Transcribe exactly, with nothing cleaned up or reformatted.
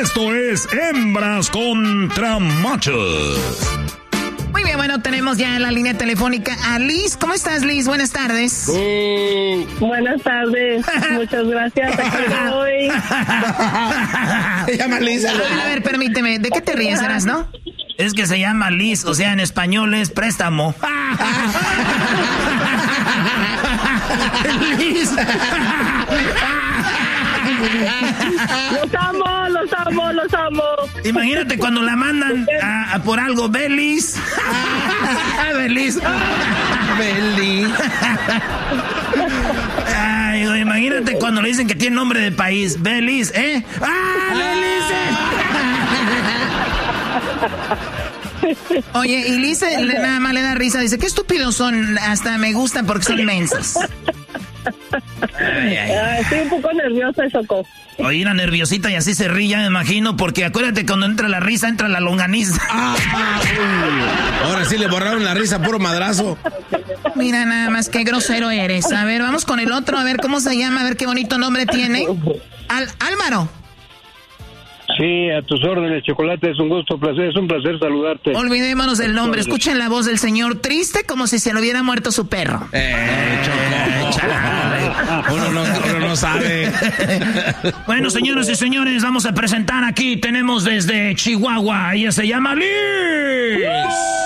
Esto es Hembras contra Machos. Muy bien, bueno, tenemos ya en la línea telefónica a Liz. ¿Cómo estás, Liz? Buenas tardes. Mm, buenas tardes. Muchas gracias. Aquí estoy. Se llama Liz. A ver, a ver, permíteme. ¿De qué te ríes, Eras, no? Es que se llama Liz, o sea, en español es préstamo. Liz. Los amo, los amo, los amo. Imagínate cuando la mandan a, a por algo, Belis. Belis. Belis. Ay, güey, imagínate cuando le dicen que tiene nombre de país. Belis, ¿eh? ¡Ah, Belis! Oye, y Liz le, nada más le da risa. Dice, qué estúpidos son. Hasta me gustan porque son mensas. Ay, ay, ay. Estoy un poco nerviosa, Choco. Oye, la nerviosita y así se ríe, ya me imagino, porque acuérdate, cuando entra la risa, entra la longaniza. Ah, ahora sí le borraron la risa, puro madrazo. Mira, nada más, qué grosero eres. A ver, vamos con el otro, a ver cómo se llama, a ver qué bonito nombre tiene. Al Álvaro. Sí, a tus órdenes, Chocolate, es un gusto, placer, es un placer saludarte. Olvidémonos del nombre, escuchen la voz del señor, triste como si se le hubiera muerto su perro. Eh, Choco, uno no, uno no sabe. Bueno, señoras y señores, vamos a presentar aquí, tenemos desde Chihuahua, ella se llama Liz.